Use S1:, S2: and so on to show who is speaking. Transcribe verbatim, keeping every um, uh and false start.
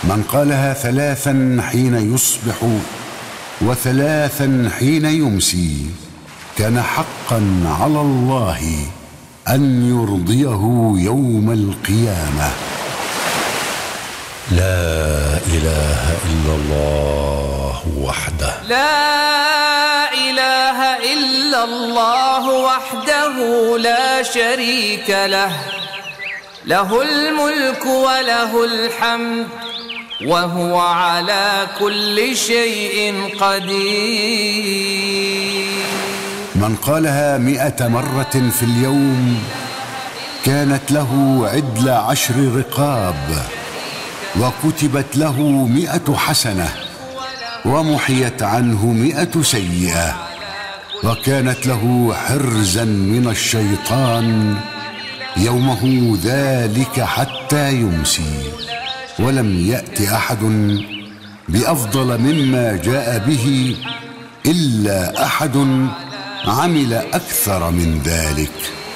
S1: من قالها ثلاثا حين يصبح وثلاثا حين يمسي كان حقا على الله أن يرضيه يوم القيامة.
S2: لا إله إلا الله وحده،
S3: لا إله إلا الله وحده لا شريك له، له الملك وله الحمد وهو على كل شيء قدير.
S1: من قالها مئة مرة في اليوم كانت له عدل عشر رقاب، وكتبت له مئة حسنة، ومحيت عنه مئة سيئة، وكانت له حرزا من الشيطان يومه ذلك حتى يمسي. ولم يأت أحد بأفضل مما جاء به إلا أحد عمل أكثر من ذلك.